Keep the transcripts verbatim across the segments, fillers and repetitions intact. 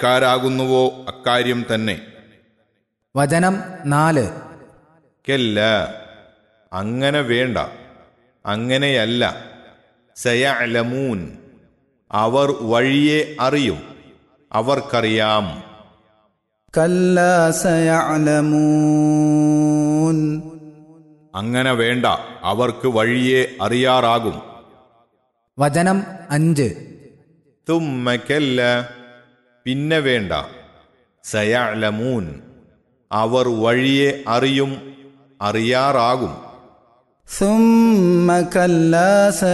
ക്കാരാകുന്നുവോ അക്കാര്യം തന്നെ. വചനം നാല്. കെല്ല, അങ്ങനെ വേണ്ട, അങ്ങനെയല്ല. സയഅലമൂൻ, അവർ വഴിയെ അറിയും, അവർക്കറിയാം. കല്ലാ സയഅലമൂൻ, അങ്ങനെ വേണ്ട, അവർക്ക് വഴിയെ അറിയാറാകും. വചനം അഞ്ച്. തുമ്മ കെല്ല, പിന്നെ വേണ്ട. സയഅലമൂൻ, അവർ വഴിയെ അറിയും, അറിയാറാകും. സുമ്മ കല്ലാ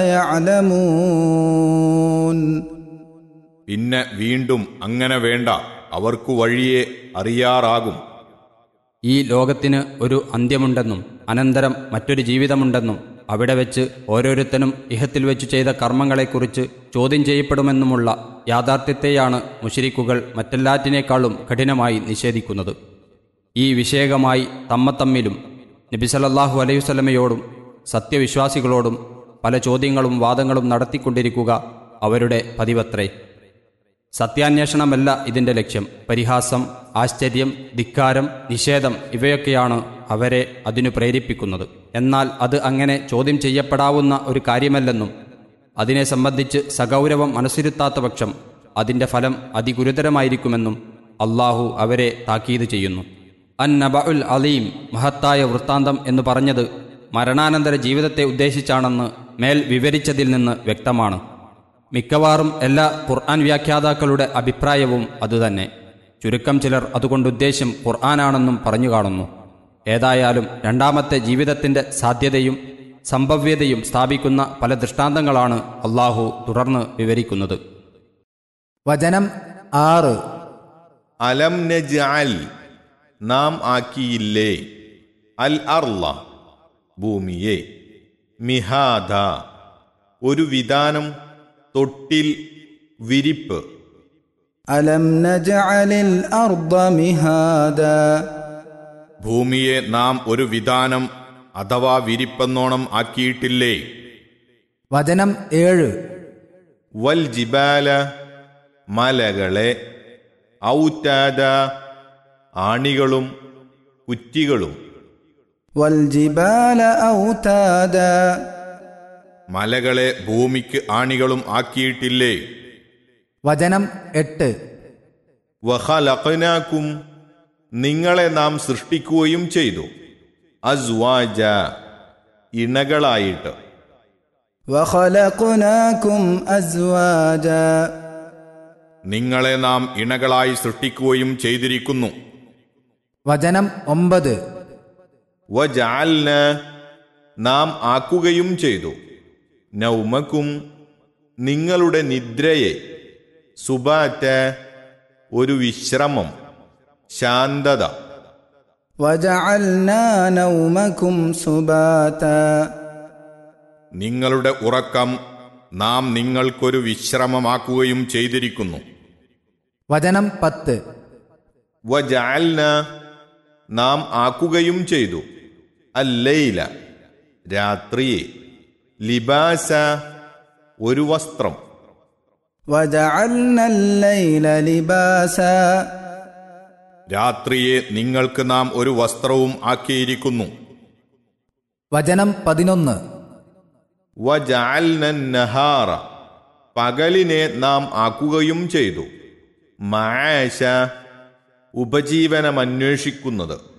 സയഅലമൂൻ, പിന്നെ വീണ്ടും അങ്ങനെ വേണ്ട, അവർക്കു വഴിയെ അറിയാറാകും. ഈ ലോകത്തിന് ഒരു അന്ത്യമുണ്ടെന്നും അനന്തരം മറ്റൊരു ജീവിതമുണ്ടെന്നും അവിടെ വെച്ച് ഓരോരുത്തനും ഇഹത്തിൽ വെച്ച് ചെയ്ത കർമ്മങ്ങളെക്കുറിച്ച് ചോദ്യം ചെയ്യപ്പെടുമെന്നുമുള്ള യാഥാർത്ഥ്യത്തെയാണ് മുശ്രിക്കുകൾ മറ്റെല്ലാറ്റിനേക്കാളും കഠിനമായി നിഷേധിക്കുന്നത്. ഈ വിഷയകമായി തമ്മത്തമ്മിലും നബി സല്ലല്ലാഹു അലൈഹി വസല്ലമയോടും സത്യവിശ്വാസികളോടും പല ചോദ്യങ്ങളും വാദങ്ങളും നടത്തിക്കൊണ്ടിരിക്കുക അവരുടെ പതിവത്രേ. സത്യാന്വേഷണമല്ല ഇതിൻ്റെ ലക്ഷ്യം. പരിഹാസം, ആശ്ചര്യം, ധിക്കാരം, നിഷേധം ഇവയൊക്കെയാണ് അവരെ അതിനു പ്രേരിപ്പിക്കുന്നത്. എന്നാൽ അത് അങ്ങനെ ചോദ്യം ചെയ്യപ്പെടാവുന്ന ഒരു കാര്യമല്ലെന്നും അതിനെ സംബന്ധിച്ച് സഗൗരവം മനസ്സിരുത്താത്ത പക്ഷം അതിൻ്റെ ഫലം അതിഗുരുതരമായിരിക്കുമെന്നും അള്ളാഹു അവരെ താക്കീത് ചെയ്യുന്നു. അൻ നബഉൽ അലീം, മഹത്തായ വൃത്താന്തം എന്ന് പറഞ്ഞത് മരണാനന്തര ജീവിതത്തെ ഉദ്ദേശിച്ചാണെന്ന് മേൽ വിവരിച്ചതിൽ നിന്ന് വ്യക്തമാണ്. മിക്കവാറും എല്ലാ ഖുർആൻ വ്യാഖ്യാതാക്കളുടെ അഭിപ്രായവും അതുതന്നെ. ചുരുക്കം ചിലർ അതുകൊണ്ട് ഉദ്ദേശ്യം ഖുർആനാണെന്നും പറഞ്ഞു കാണുന്നു. ഏതായാലും രണ്ടാമത്തെ ജീവിതത്തിൻ്റെ സാധ്യതയും സംഭവ്യതയും സ്ഥാപിക്കുന്ന പല ദൃഷ്ടാന്തങ്ങളാണ് അള്ളാഹു തുടർന്ന് വിവരിക്കുന്നത്. വചനം ആറ്. അലം നജ്അൽ, നാം ആക്കിയില്ലേ, അൽ അർള, ഭൂമിയെ, മിഹാദ, ഒരു വിധാനം, തൊട്ടിൽ, വിരിപ്പ്. അലം നജ്അലിൽ അർദ മിഹാദ, ഭൂമിയെ നാം ഒരു വിധാനം അഥവാ വിരിപ്പെന്നോണം ആക്കിയിട്ടില്ലേ. വചനം ഏഴ്. വൽ ജിബാല, മലകളെ, ഔതാദ, ആണികളും കുറ്റികളും. വൽ ജിബാല ഔതാദ, മലകളെ ഭൂമിക്ക് ആണികളും ആക്കിയിട്ടില്ലേ. വചനം എട്ട്. വഖലഖനാകും, നിങ്ങളെ നാം സൃഷ്ടിക്കുകയും ചെയ്തു, അസ്വാജ, ഇണകളായിട്ട്. വഖലഖനാകും അസ്വാജ, നിങ്ങളെ നാം ഇണകളായി സൃഷ്ടിക്കുകയും ചെയ്തിരിക്കുന്നു. വചനം ഒമ്പത്. വജഅൽന, നാം ആക്കുകയും ചെയ്തു, നൗമക്കും, നിങ്ങളുടെ നിദ്രയെ, സുബാറ്റ, ഒരു വിശ്രമം, ശാന്തത. വജഅൽനാ നൗമകും സുബാത, നിങ്ങളുടെ ഉറക്കം നാം നിങ്ങൾക്കൊരു വിശ്രമമാക്കുകയും ചെയ്തിരിക്കുന്നു. വചനം പത്ത്. വജഅൽന, നാം ആക്കുകയും ചെയ്തു, അല്ലൈല, രാത്രിയെ, ലിബാസ, ഒരു വസ്ത്രം. വജഅൽനൽ ലൈല ലിബാസ, രാത്രിയെ നിങ്ങൾക്ക് നാം ഒരു വസ്ത്രവും ആക്കിയിരിക്കുന്നു. വചനം പതിനൊന്ന്. വജഅൽനൻ നഹാറ, പകലിനെ നാം ആക്കുകയും ചെയ്തു, മആശ, ഉപജീവനമന്വേഷിക്കുന്നത്.